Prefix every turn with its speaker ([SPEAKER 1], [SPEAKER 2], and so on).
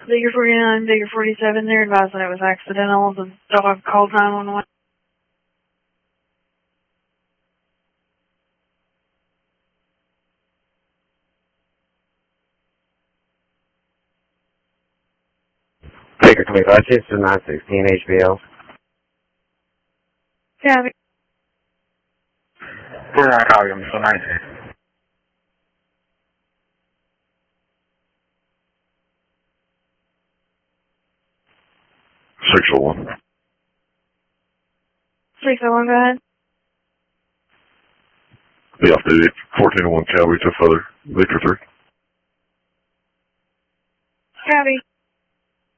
[SPEAKER 1] Digger 49, Digger 47, they're advised that it was accidental. The dog called 911.
[SPEAKER 2] Digger 25, shift to 916 HBL.
[SPEAKER 1] Copy.
[SPEAKER 3] 49, copy, I'm still 96.
[SPEAKER 4] 601.
[SPEAKER 1] 601, go ahead.
[SPEAKER 4] Be off duty. 1401 Calvary to further. Victor 3.
[SPEAKER 1] Copy.